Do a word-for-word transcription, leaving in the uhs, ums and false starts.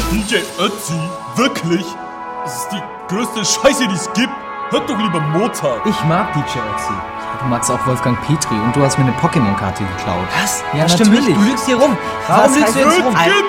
D J Ötzi? Wirklich? Das ist die größte Scheiße, die es gibt. Hört doch lieber Mozart. Ich mag D J Ötzi. Du magst auch Wolfgang Petri und du hast mir eine Pokémon-Karte geklaut. Was? Ja, das stimmt natürlich. nicht. Du lügst hier rum. Was Warum lügst heißt du jetzt rum? Gib